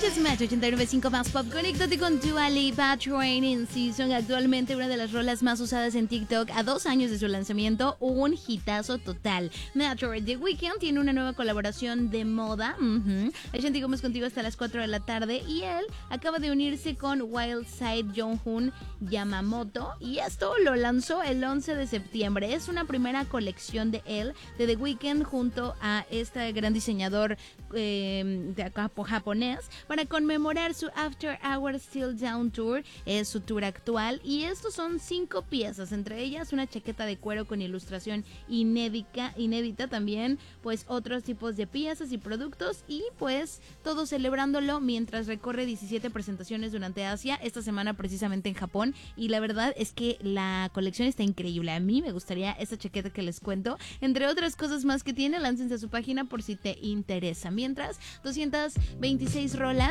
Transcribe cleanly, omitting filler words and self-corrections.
es Match 89.5 más pop. Conéctate con Dua Lipa. Training Season, actualmente una de las rolas más usadas en TikTok. A 2 años de su lanzamiento, un hitazo total. Metro, The Weeknd tiene una nueva colaboración de moda. Ashanti Gómez contigo hasta las 4 de la tarde. Y él acaba de unirse con Wildside Jonghoon Yamamoto. Y esto lo lanzó el 11 de septiembre. Es una primera colección de él, de The Weeknd, junto a este gran diseñador japonés, para conmemorar su After Hours Still Down Tour. Es su tour actual y estos son 5 piezas, entre ellas una chaqueta de cuero con ilustración inédita también, pues otros tipos de piezas y productos, y pues todo celebrándolo mientras recorre 17 presentaciones durante Asia, esta semana precisamente en Japón, y la verdad es que la colección está increíble. A mí me gustaría esta chaqueta que les cuento, entre otras cosas más que tiene. Láncense a su página por si te interesa. Mientras, 226 rolas